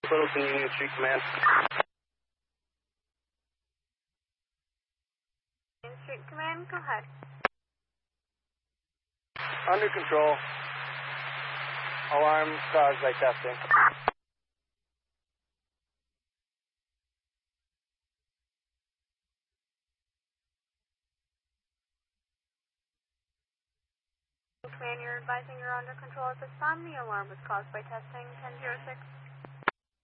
Littleton Union Street Command. Union Street Command, go ahead. Under control. Alarm caused by testing. Command, you're advising you're under control at this time. The alarm was caused by testing 1006.